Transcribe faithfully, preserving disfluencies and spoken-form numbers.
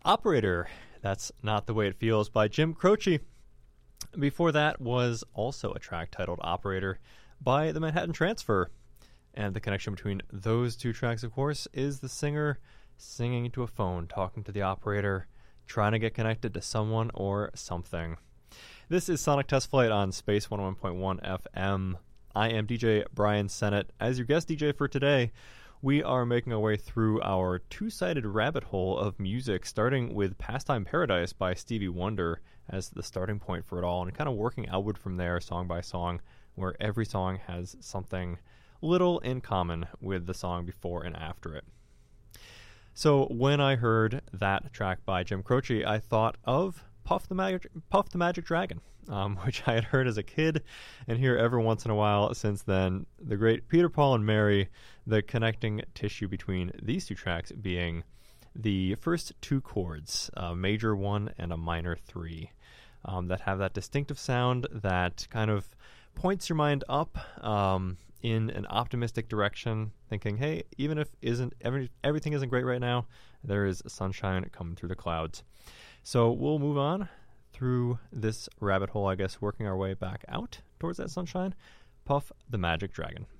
Operator, That's Not the Way It Feels by Jim Croce. Before that was also a track titled Operator by the Manhattan Transfer. And the connection between those two tracks, of course, is the singer singing into a phone, talking to the operator, trying to get connected to someone or something. This is Sonic Test Flight on Space one oh one point one F M. I am D J Brian Sennett. As your guest D J for today, we are making our way through our two-sided rabbit hole of music, starting with Pastime Paradise by Stevie Wonder as the starting point for it all, and kind of working outward from there, song by song, where every song has something little in common with the song before and after it. So when I heard that track by Jim Croce, I thought of Puff the Magic, Puff the Magic Dragon, um, which I had heard as a kid and hear every once in a while since then. The great Peter, Paul, and Mary, the connecting tissue between these two tracks being the first two chords, a major one and a minor three, um, that have that distinctive sound that kind of points your mind up um, in an optimistic direction, thinking, hey, even if isn't every, everything isn't great right now, there is sunshine coming through the clouds. So we'll move on through this rabbit hole, I guess, working our way back out towards that sunshine. Puff the Magic Dragon.